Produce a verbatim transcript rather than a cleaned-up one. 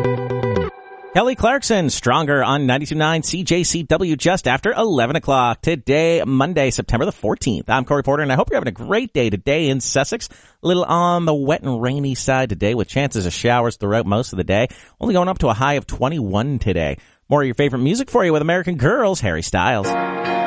Kelly Clarkson, Stronger on ninety-two point nine C J C W just after eleven o'clock. Today, Monday, September the fourteenth. I'm Corey Porter, and I hope you're having a great day today in Sussex. A little on the wet and rainy side today with chances of showers throughout most of the day. Only going up to a high of twenty-one today. More of your favorite music for you with American Girls, Harry Styles.